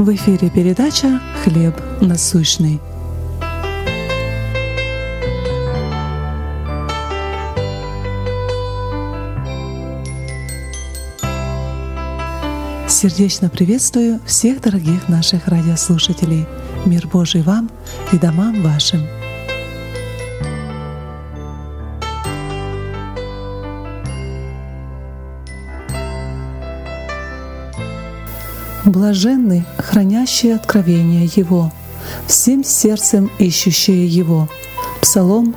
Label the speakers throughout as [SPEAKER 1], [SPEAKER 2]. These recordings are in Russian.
[SPEAKER 1] В эфире передача «Хлеб насущный». Сердечно приветствую всех дорогих наших радиослушателей. Мир Божий вам и домам вашим. Блаженны, хранящие откровение Его, всем сердцем ищущие Его. Псалом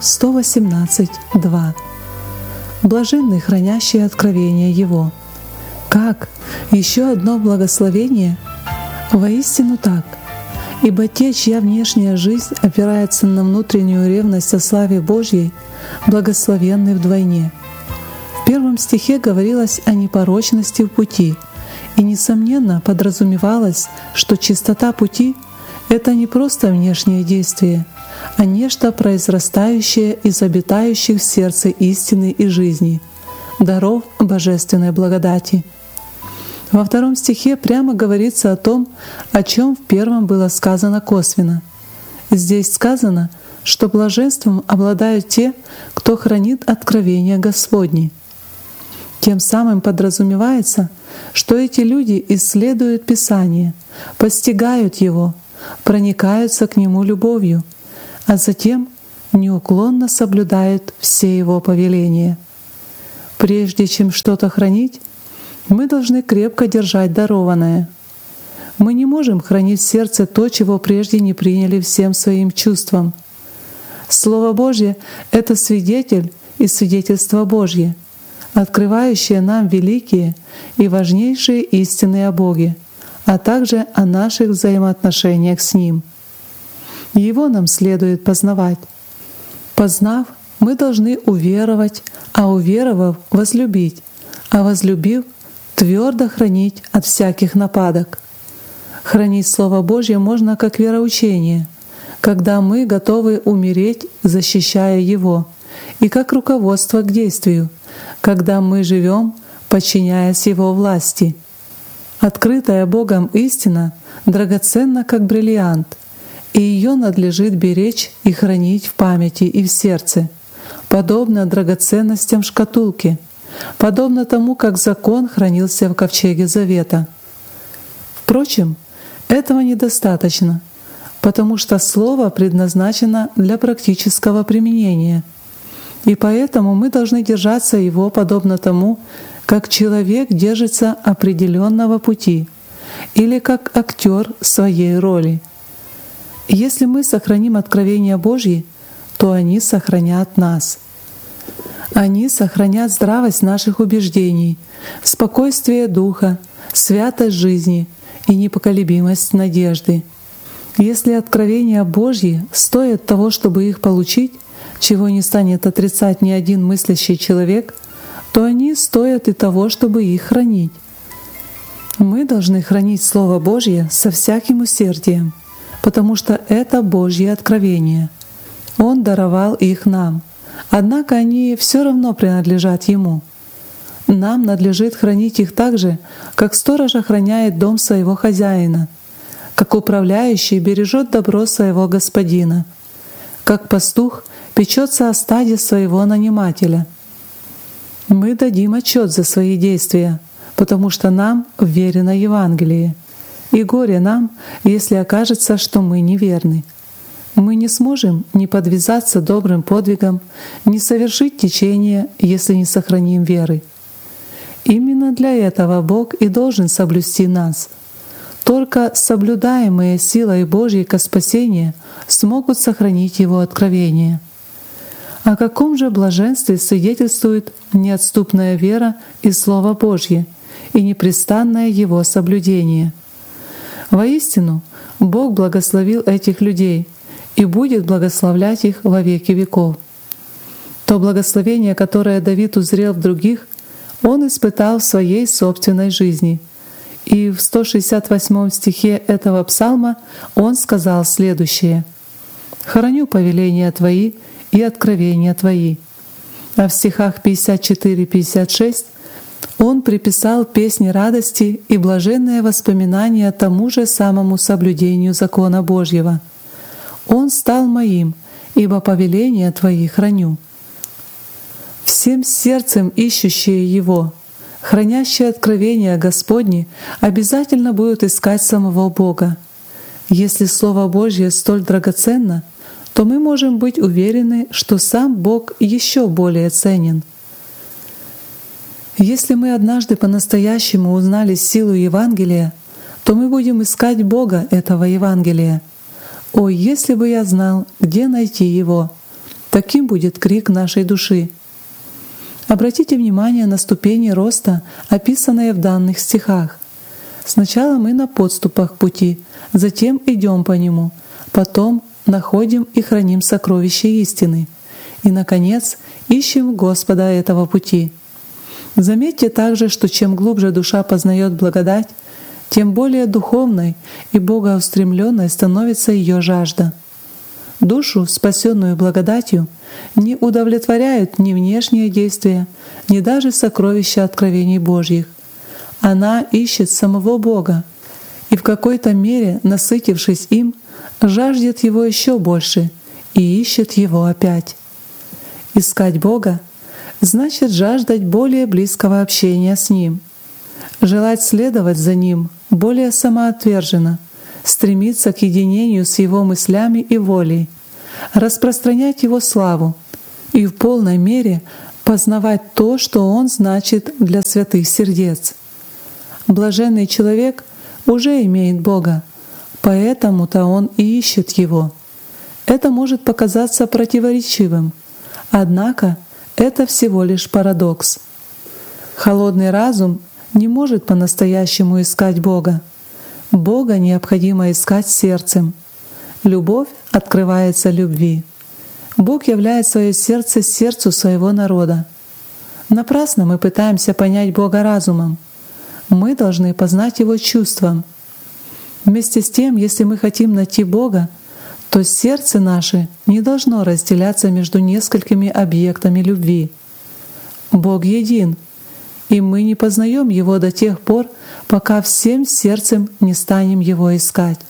[SPEAKER 1] 118:2. Блаженны, хранящие откровение Его. Как? Еще одно благословение? Воистину так. Ибо те, чья внешняя жизнь опирается на внутреннюю ревность о славе Божьей, благословенны вдвойне. В первом стихе говорилось о непорочности пути, и, несомненно, подразумевалось, что чистота пути — это не просто внешнее действие, а нечто произрастающее из обитающих в сердце истины и жизни, даров божественной благодати. Во втором стихе прямо говорится о том, о чем в первом было сказано косвенно. Здесь сказано, что блаженством обладают те, кто хранит откровения Господни. Тем самым подразумевается, что эти люди исследуют Писание, постигают его, проникаются к нему любовью, а затем неуклонно соблюдают все его повеления. Прежде чем что-то хранить, мы должны крепко держать дарованное. Мы не можем хранить в сердце то, чего прежде не приняли всем своим чувствам. Слово Божье — это свидетель и свидетельство Божье, открывающее нам великие и важнейшие истины о Боге, а также о наших взаимоотношениях с Ним. Его нам следует познавать. Познав, мы должны уверовать, а уверовав — возлюбить, а возлюбив — твердо хранить от всяких нападок. Хранить Слово Божье можно как вероучение, когда мы готовы умереть, защищая его, и как руководство к действию, когда мы живем, подчиняясь Его власти. Открытая Богом истина драгоценна, как бриллиант, и ее надлежит беречь и хранить в памяти и в сердце, подобно драгоценностям шкатулки, подобно тому, как закон хранился в ковчеге Завета. Впрочем, этого недостаточно, потому что Слово предназначено для практического применения, и поэтому мы должны держаться его подобно тому, как человек держится определенного пути или как актер своей роли. Если мы сохраним откровения Божьи, то они сохранят нас. Они сохранят здравость наших убеждений, спокойствие духа, святость жизни и непоколебимость надежды. Если откровения Божьи стоят того, чтобы их получить, чего не станет отрицать ни один мыслящий человек, то они стоят и того, чтобы их хранить. Мы должны хранить Слово Божье со всяким усердием, потому что это Божьи откровения. Он даровал их нам. Однако они все равно принадлежат Ему. Нам надлежит хранить их так же, как сторож охраняет дом своего хозяина, как управляющий бережет добро своего господина, как пастух печется о стаде своего нанимателя. Мы дадим отчет за свои действия, потому что нам вверено Евангелие, и горе нам, если окажется, что мы неверны. Мы не сможем ни подвязаться добрым подвигом, ни совершить течение, если не сохраним веры. Именно для этого Бог и должен соблюсти нас. Только соблюдаемые силой Божьей ко спасению смогут сохранить Его откровение. О каком же блаженстве свидетельствует неотступная вера и Слово Божье, и непрестанное Его соблюдение. Воистину, Бог благословил этих людей и будет благословлять их во веки веков. То благословение, которое Давид узрел в других, он испытал в своей собственной жизни. И в 168 стихе этого псалма он сказал следующее: «Храню повеления Твои и откровения Твои». А в стихах 54-56 Он приписал песни радости и блаженные воспоминания тому же самому соблюдению закона Божьего. Он стал моим, ибо повеления Твои храню. Всем сердцем ищущие Его, хранящие откровения Господни, обязательно будут искать самого Бога. Если Слово Божье столь драгоценно, то мы можем быть уверены, что сам Бог еще более ценен. Если мы однажды по-настоящему узнали силу Евангелия, то мы будем искать Бога этого Евангелия. «О, если бы я знал, где найти Его!» Таким будет крик нашей души. Обратите внимание на ступени роста, описанные в данных стихах. Сначала мы на подступах к пути, затем идем по нему, потом находим и храним сокровища истины, и, наконец, ищем Господа этого пути. Заметьте также, что чем глубже душа познает благодать, тем более духовной и богоустремленной становится ее жажда. Душу, спасенную благодатью, не удовлетворяют ни внешние действия, ни даже сокровища откровений Божьих. Она ищет самого Бога и в какой-то мере, насытившись им, жаждет Его еще больше и ищет Его опять. Искать Бога значит жаждать более близкого общения с Ним, желать следовать за Ним более самоотверженно, стремиться к единению с Его мыслями и волей, распространять Его славу и в полной мере познавать то, что Он значит для святых сердец. Блаженный человек уже имеет Бога, поэтому-то он и ищет Его. Это может показаться противоречивым, однако это всего лишь парадокс. Холодный разум не может по-настоящему искать Бога. Бога необходимо искать сердцем. Любовь открывается любви. Бог являет свое сердце сердцу своего народа. Напрасно мы пытаемся понять Бога разумом. Мы должны познать Его чувством. Вместе с тем, если мы хотим найти Бога, то сердце наше не должно разделяться между несколькими объектами любви. Бог един, и мы не познаем Его до тех пор, пока всем сердцем не станем Его искать.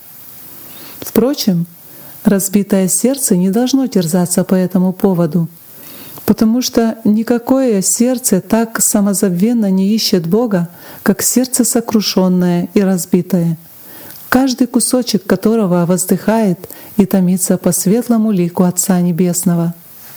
[SPEAKER 1] Впрочем, разбитое сердце не должно терзаться по этому поводу, потому что никакое сердце так самозабвенно не ищет Бога, как сердце сокрушенное и разбитое, каждый кусочек которого воздыхает и томится по светлому лику Отца Небесного.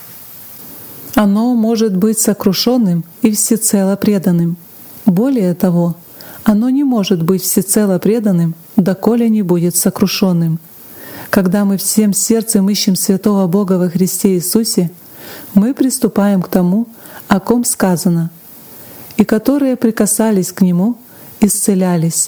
[SPEAKER 1] Оно может быть сокрушенным и всецело преданным. Более того, оно не может быть всецело преданным, доколе не будет сокрушенным. Когда мы всем сердцем ищем святого Бога во Христе Иисусе, мы приступаем к тому, о ком сказано, и которые прикасались к Нему, исцелялись.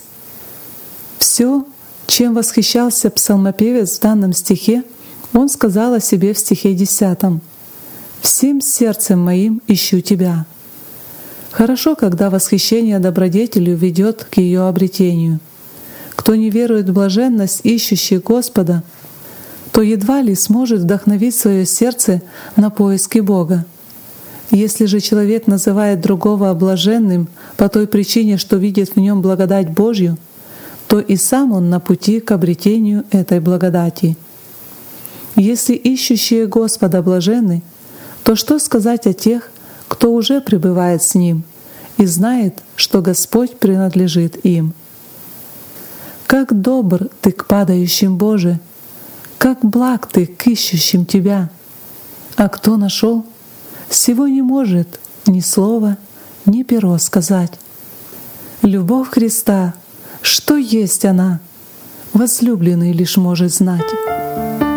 [SPEAKER 1] Все, чем восхищался псалмопевец в данном стихе, он сказал о себе в стихе 10: «Всем сердцем моим ищу Тебя». Хорошо, когда восхищение добродетелью ведет к ее обретению. Кто не верует в блаженность ищущих Господа, то едва ли сможет вдохновить свое сердце на поиски Бога. Если же человек называет другого блаженным по той причине, что видит в нем благодать Божью, то и сам он на пути к обретению этой благодати. Если ищущие Господа блаженны, то что сказать о тех, кто уже пребывает с Ним и знает, что Господь принадлежит им? Как добр Ты к падающим, Боже! Как благ Ты к ищущим Тебя! А кто нашел, сего не может ни слова, ни перо сказать. Любовь Христа, что есть она, возлюбленный лишь может знать.